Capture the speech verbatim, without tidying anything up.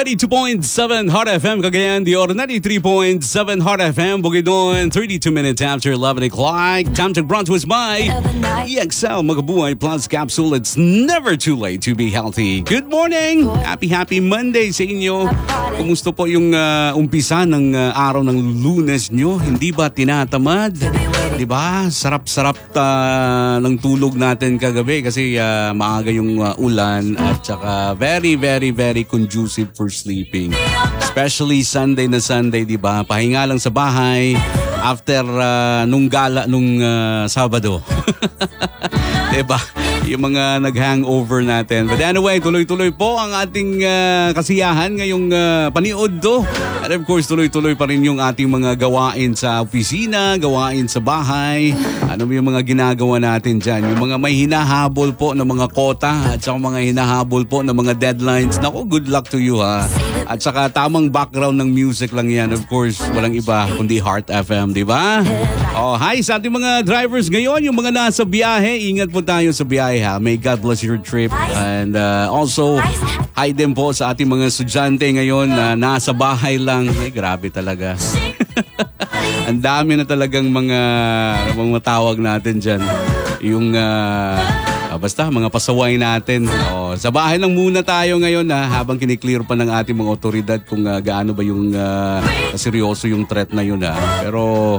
ninety-two point seven Hot F M Cagayan de Oro, ninety-three point seven Hot F M Bukidnon, thirty-two minutes after eleven o'clock. Time to brought to us by E X L Magabuhay Plus Capsule. It's never too late to be healthy. Good morning! Happy, happy Monday sa inyo. Kumusta po yung uh, umpisa ng uh, araw ng Lunes nyo? Hindi ba tinatamad? Diba? Sarap-sarap uh, ng tulog natin kagabi kasi uh, maaga yung uh, ulan at saka very, very, very conducive for sleeping. Especially Sunday na Sunday, diba? Pahinga lang sa bahay after uh, nung gala nung uh, Sabado. Diba? Yung mga nag-hangover natin. But anyway, tuloy-tuloy po ang ating uh, kasiyahan ngayong uh, paniudto. And of course, tuloy-tuloy pa rin yung ating mga gawain sa opisina, gawain sa bahay. Ano yung mga ginagawa natin dyan? Yung mga may hinahabol po ng mga kota at saka mga hinahabol po ng mga deadlines. Naku, good luck to you ha. At saka tamang background ng music lang yan. Of course, walang iba kundi Heart F M, di ba? Oh, hi sa ating mga drivers ngayon, yung mga nasa biyahe. Ingat po tayo sa biyahe ha. May God bless your trip. And uh, also, hi din po sa ating mga estudyante ngayon na nasa bahay lang. Ay, grabe talaga. Ang dami na talagang mga, mga tawag natin dyan. Yung, uh, uh, basta, mga pasaway natin. Oh, sa bahay lang muna tayo ngayon ha, habang kiniklear pa ng ating mga otoridad kung uh, gaano ba yung uh, seryoso yung threat na yun ha. Pero,